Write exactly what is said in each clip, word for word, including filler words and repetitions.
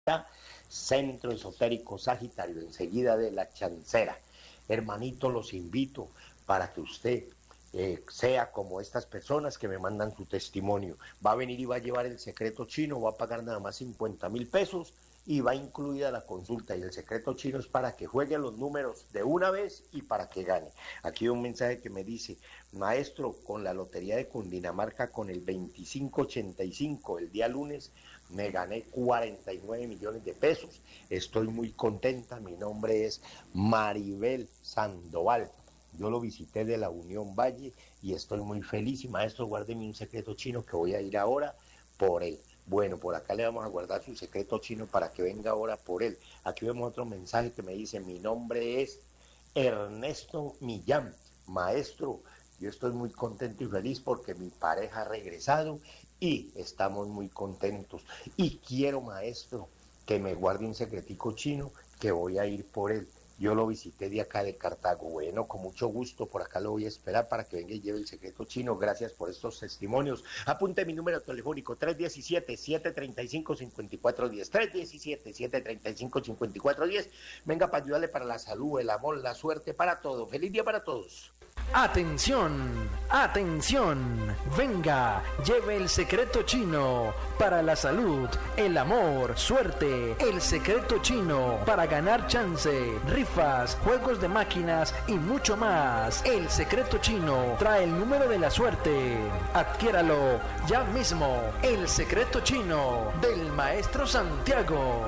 Centro Esotérico Sagitario, enseguida de la Chancera. Hermanito, los invito para que usted eh, sea como estas personas que me mandan su testimonio. Va a venir y va a llevar el secreto chino, va a pagar nada más cincuenta mil pesos y va incluida la consulta. Y el secreto chino es para que juegue los números de una vez y para que gane. Aquí hay un mensaje que me dice: maestro, con la lotería de Cundinamarca, con el veinticinco ochenta y cinco, el día lunes, me gané cuarenta y nueve millones de pesos. Estoy muy contenta. Mi nombre es Maribel Sandoval. Yo lo visité de la Unión Valle y estoy muy feliz. Y maestro, guárdeme un secreto chino que voy a ir ahora por él. Bueno, por acá le vamos a guardar su secreto chino para que venga ahora por él. Aquí vemos otro mensaje que me dice: mi nombre es Ernesto Millán. Maestro, yo estoy muy contento y feliz porque mi pareja ha regresado y estamos muy contentos. Y quiero, maestro, que me guarde un secretico chino que voy a ir por él. Yo lo visité de acá de Cartago. Bueno, con mucho gusto, por acá lo voy a esperar para que venga y lleve el secreto chino. Gracias por estos testimonios. Apunte mi número telefónico: tres uno siete, siete tres cinco, cinco cuatro uno cero. tres uno siete, siete tres cinco, cinco cuatro uno cero. Venga para ayudarle para la salud, el amor, la suerte, para todo. Feliz día para todos. Atención, atención, venga, lleve el secreto chino para la salud, el amor, suerte, el secreto chino para ganar chance, rifas, juegos de máquinas y mucho más. El secreto chino trae el número de la suerte. Adquiéralo ya mismo. El secreto chino del maestro Santiago.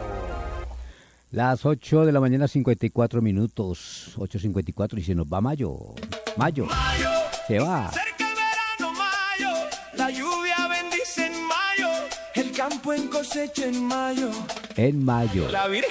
Las ocho de la mañana, cincuenta y cuatro minutos, ocho cincuenta y cuatro, y se nos va mayo, mayo, mayo se va. Cerca el verano, mayo, la lluvia bendice en mayo, el campo en cosecha en mayo, en mayo. La Virgen